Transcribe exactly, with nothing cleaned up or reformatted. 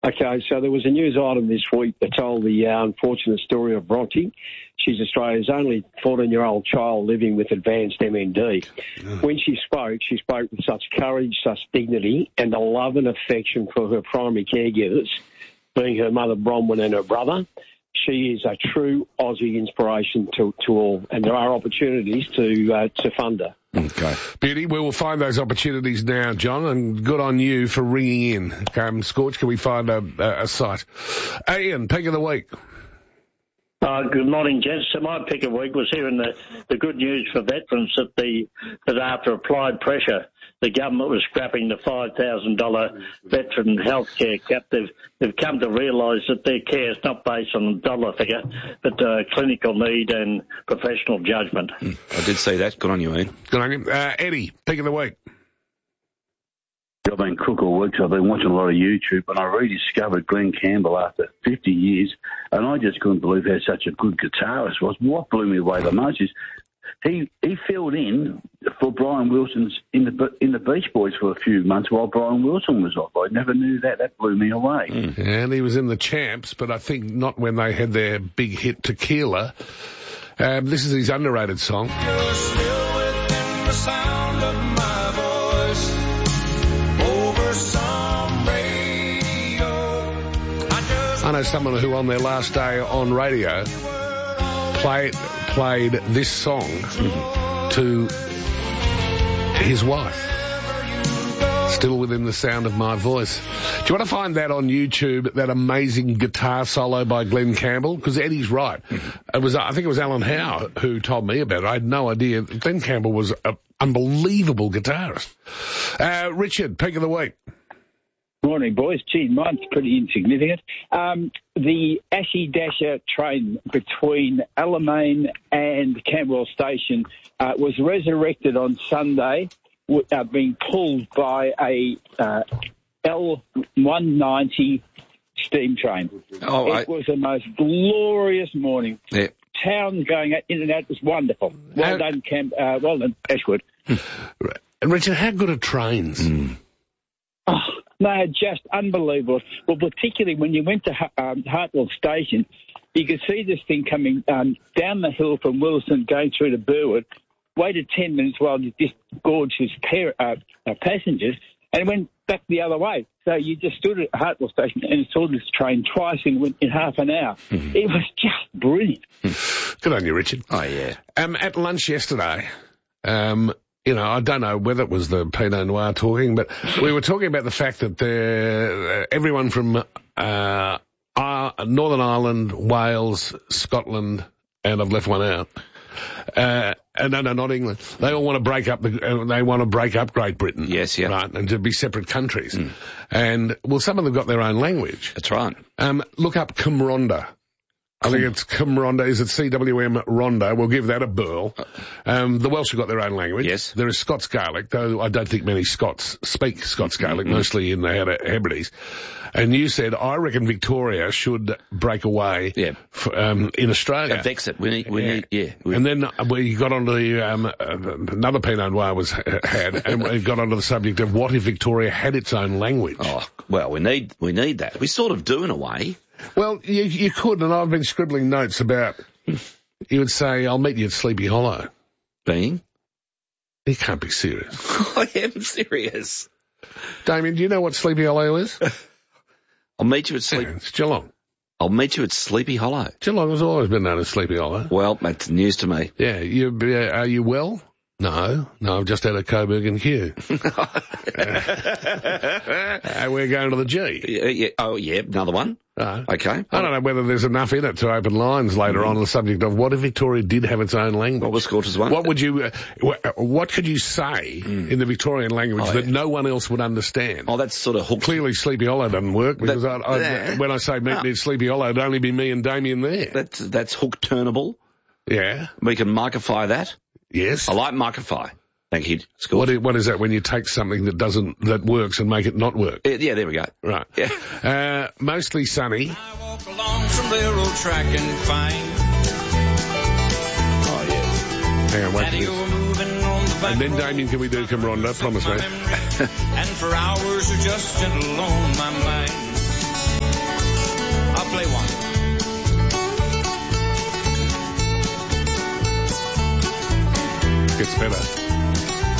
Okay, so there was a news item this week that told the uh, unfortunate story of Bronte. She's Australia's only fourteen-year-old child living with advanced M N D. Mm. When she spoke, she spoke with such courage, such dignity, and a love and affection for her primary caregivers, being her mother Bronwyn and her brother. She is a true Aussie inspiration to, to all, and there are opportunities to uh, to fund her. Okay. Beauty, we will find those opportunities now, John, and good on you for ringing in. Um, Scorch, can we find a, a, a site? Ian, pick of the week. Uh, good morning, gents. So my pick of the week was hearing the, the good news for veterans that the that after applied pressure, the government was scrapping the five thousand dollars veteran health care cap. They've, they've come to realise that their care is not based on a dollar figure, but uh, clinical need and professional judgment. Mm, I did see that. Good on you, Ian. Good on you. Uh, Eddie, pick of the week. I've been cook all week, so I've been watching a lot of YouTube, and I rediscovered Glenn Campbell after fifty years, and I just couldn't believe how such a good guitarist was. What blew me away the most is he he filled in for Brian Wilson's in the in the Beach Boys for a few months while Brian Wilson was off. I never knew that. That blew me away. Mm. And he was in the Champs, but I think not when they had their big hit Tequila. Um, this is his underrated song. You're still within the sound of my voice. I know someone who on their last day on radio played played this song to his wife. Still within the sound of my voice. Do you want to find that on YouTube, that amazing guitar solo by Glenn Campbell? Because Eddie's right. It was, I think it was Alan Howe who told me about it. I had no idea. Glenn Campbell was an unbelievable guitarist. Uh, Richard, pick of the week. Morning, boys. Gee, mine's pretty insignificant. Um, the Ashy Dasher train between Alamein and Camberwell Station uh, was resurrected on Sunday, uh, being pulled by a uh, L one ninety steam train. Oh, it I... was the most glorious morning. Yeah. Town going in and out was wonderful. Well how... done, Cam. Uh, well done, Ashwood. And Richard, how good are trains? Mm. Oh, no, just unbelievable. Well, particularly when you went to um, Hartwell Station, you could see this thing coming um, down the hill from Wilson, going through to Burwood, waited ten minutes while it just gorged his pair, uh, uh, passengers, and went back the other way. So you just stood at Hartwell Station and saw this train twice in, in half an hour. Mm-hmm. It was just brilliant. Good on you, Richard. Oh, yeah. Um, at lunch yesterday, um... you know, I don't know whether it was the Pinot Noir talking, but we were talking about the fact that uh, everyone from uh, uh, Northern Ireland, Wales, Scotland, and I've left one out. Uh, no, no, not England. They all want to break up. The, uh, they want to break up Great Britain. Yes, yeah, right, and to be separate countries. Mm. And well, some of them got their own language. That's right. Um, look up Cumronda. I think it's Cumronda. Is it C W M Ronda? We'll give that a burl. Um, the Welsh have got their own language. Yes. There is Scots Gaelic, though I don't think many Scots speak Scots Gaelic, mm-hmm. mostly in the Hebrides. And you said, I reckon Victoria should break away yeah. f- um, in Australia. Uh, Vexit. We need, we yeah. need, yeah. We... And then we got onto the, um, uh, another Pinot Noir was had, and we got onto the subject of what if Victoria had its own language? Oh, well, we need, we need that. We sort of do in a way. Well, you, you could, and I've been scribbling notes about, you would say, I'll meet you at Sleepy Hollow. Being? You can't be serious. I am serious. Damien, do you know what Sleepy Hollow is? I'll meet you at Sleepy... Yeah, it's Geelong. I'll meet you at Sleepy Hollow. Geelong has always been known as Sleepy Hollow. Well, that's news to me. Yeah, you, uh, are you well? No, no, I've just had a Coburg and Q. And we're going to the G. Yeah, yeah. Oh, yeah, another one. Uh, okay. I don't know whether there's enough in it to open lines later mm-hmm. on the subject of what if Victoria did have its own language. What was Scorch's one? What would you, uh, what could you say mm. in the Victorian language oh, that yeah. no one else would understand? Oh, that's sort of hooked. Clearly Sleepy Hollow doesn't work because that, I, I, yeah. when I say meet no. me at Sleepy Hollow, it'd only be me and Damien there. That's, that's hook turnable. Yeah. We can markify that. Yes. I like markify. Thank you, Scorch. What is, what is that when you take something that doesn't, that works and make it not work? Yeah, yeah there we go. Right. Yeah. Uh, mostly sunny. I walk along some railroad track and find. Oh, yes. Hang on, wait for this. Moving on the and then, Damien, can we do Cumronda? Promise me. And for hours you're just gentle on my mind. better.